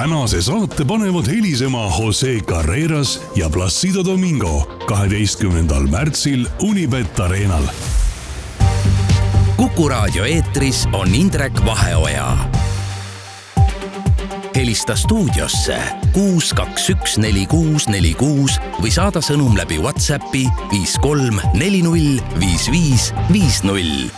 tänase saate panevad helisema Jose Carreras ja Placido Domingo 12. märtsil Unibet Arenal. Kuku Raadio eetris on Indrek Vaheoja. Helista stuudiosse 6214646 või saada sõnum läbi WhatsAppi 53405550.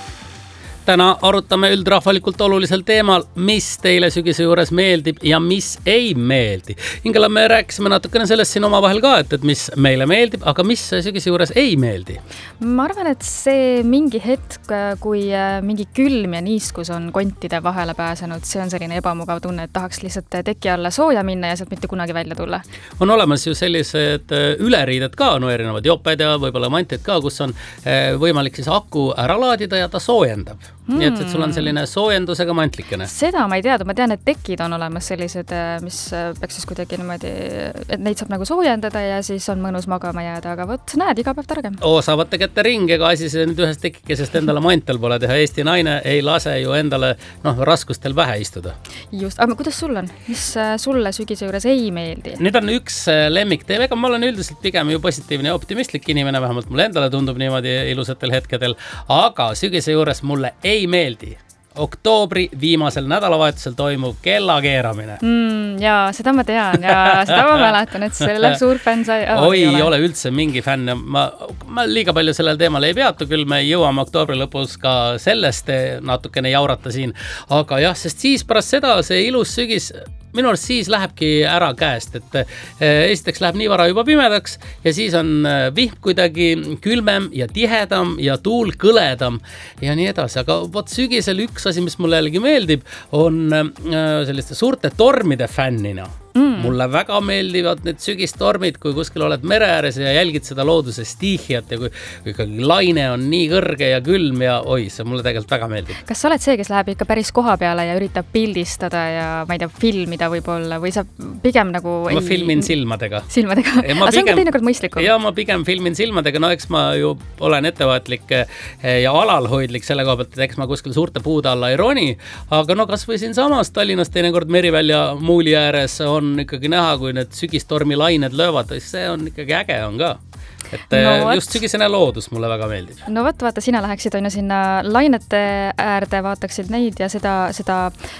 Täna arutame üldrahvalikult olulisel teemal, mis teile sügise juures meeldib ja mis ei meeldi. Ingela, me rääkisime natukene sellest siin omavahel ka, et mis meile meeldib, aga mis sügise juures ei meeldi? Ma arvan, et see mingi hetk, kui mingi külm ja niiskus on kontide vahele pääsenud, see on selline ebamugav tunne, et tahaks lihtsalt teki alla sooja minna ja sealt mitte kunagi välja tulla. On olemas ju sellised üleriided ka, no erinevad joped ja võib-olla mantid ka, kus on võimalik siis aku ära laadida ja ta soojendab. Nii et sul on selline soojendusega mantlikene. Seda ma ei teadnud, ma tean, et tekid on olemas sellised, mis peaks siis kuidagi niimoodi, et neid saab nagu soojendada ja siis on mõnus magama jääda, aga võt, näed, iga päev targem. Saavad tegete ring, ega asi see nüüd ühest tekikesest endale mantel pole teha. Eesti naine ei lase ju endale raskustel pähe istuda. Just, aga kuidas sul on? Mis sulle sügise juures ei meeldi? Nüüd on üks lemmikteem, ega ma olen üldiselt pigem ju positiivne ja optimistlik inimene, vähemalt mulle endale tundub niimoodi ilusatel hetkedel, aga sügise juures mulle ei meeldi. Oktoobri viimasel nädalavahetusel toimub kellakeeramine. Jaa, seda ma tean ja seda ma mäletan, et selle suur fänn sai... ei ole üldse mingi fänn. Ma liiga palju sellel teemal ei peatu, küll me jõuame oktoobri lõpus ka sellest natukene jaurata siin. Aga jah, sest siis pärast seda see ilus sügis minu arust siis lähebki ära käest, et esiteks läheb nii vara juba pimedaks ja siis on vihm kuidagi külmem ja tihedam ja tuul kõledam ja nii edasi. Aga võt sügisel üks asi, mis mulle jällegi meeldib, on selliste suurte tormide fännina. Mulle väga meeldivad need sügistormid, kui kuskil oled mere ääres ja jälgid seda looduse stiihiat ja kui ikkagi laine on nii kõrge ja külm ja see mulle tegelikult väga meeldib. Kas sa oled see, kes läheb ikka päris koha peale ja üritab pildistada ja ma ei tea, filmida võib-olla või sa pigem nagu... Ma filmin silmadega. Silmadega? Aga see on ka teinekord mõistlikum. Ja ma pigem filmin silmadega, no eks ma ju olen ettevaatlik ja alalhoidlik selle koha pealt, et eks ma kuskil suurte puude alla ei roni, aga no kas või siin samas Tallinnas teinekord Merivälja muuli ääres on ikkagi näha, kui need sügistormi lained löövad, see on ikkagi äge on ka. Et just sügisene loodus mulle väga meeldib. No vaata, sina läheksid on ju sinna lainete äärde, vaataksid neid ja seda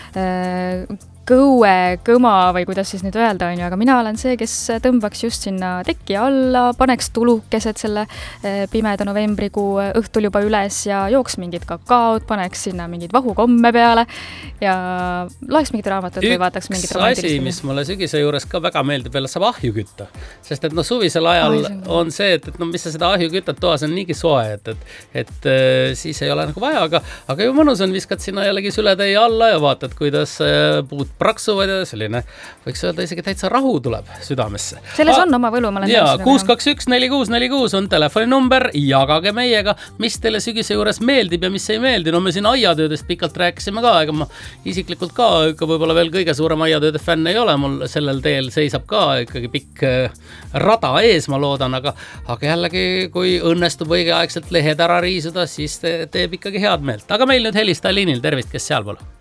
kõma või kuidas siis nüüd öelda on ju, aga mina olen see, kes tõmbaks just sinna teki alla, paneks tulukeset selle pimeda novembrikuu õhtul juba üles ja jooks mingid kakaod, paneks sinna mingid vahukomme peale ja loeks mingid raamatud või vaataks mingid romantilist. Üks asi, mis mulle sügise juures ka väga meeldib, veel saab ahju kütta. Sest et suvisel ajal on see, et mis sa seda ahju kütad, toas on niigi soe, et siis ei ole nagu vaja, aga ju mõnus on, viskad sinna jällegi sületäie alla ja vaatad, kuidas puud praksuvad ja selline, võiks öelda isegi täitsa rahu tuleb südamesse. Selles on oma võlu, ma olen ja 6214646 on telefoninumber, jagage meiega, mis teile sügise juures meeldib ja mis ei meeldi. No me siin aiatöödest pikalt rääkisime ka, ega ma isiklikult ka ikka võib-olla veel kõige suurem aiatööde fänn ei ole, mul sellel teel seisab ka ikkagi pikk rada ees, ma loodan, aga jällegi, kui õnnestub õigeaegselt lehed ära riisuda, siis teeb ikkagi head meelt. Aga meil nüüd helista liinil, tervist, kes seal pole?